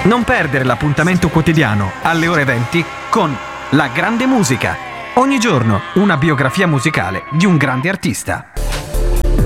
Non perdere l'appuntamento quotidiano alle ore 20 con La Grande Musica. Ogni giorno una biografia musicale di un grande artista.